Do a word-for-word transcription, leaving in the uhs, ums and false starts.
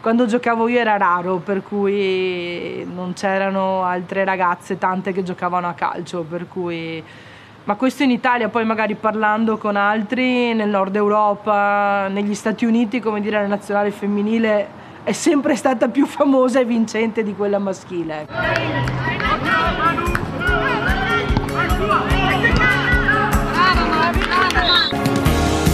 quando giocavo io era raro, per cui non c'erano altre ragazze tante che giocavano a calcio, per cui... Ma questo in Italia, poi magari parlando con altri nel nord Europa, negli Stati Uniti, come dire, la nazionale femminile è sempre stata più famosa e vincente di quella maschile.